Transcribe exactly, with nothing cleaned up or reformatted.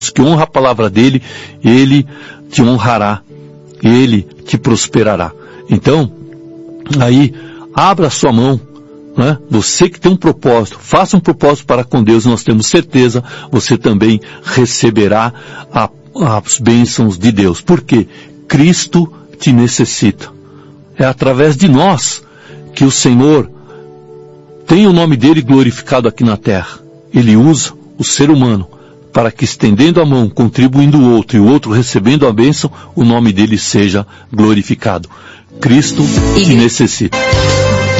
que honra a palavra dele, ele te honrará, ele te prosperará. Então, aí, abra a sua mão, né? Você que tem um propósito, faça um propósito para com Deus, nós temos certeza, você também receberá a, as bênçãos de Deus. Por quê? Cristo te necessita. É através de nós que o Senhor tem o nome dele glorificado aqui na terra. Ele usa o ser humano para que, estendendo a mão, contribuindo o outro e o outro recebendo a bênção, o nome dele seja glorificado. Cristo te necessita.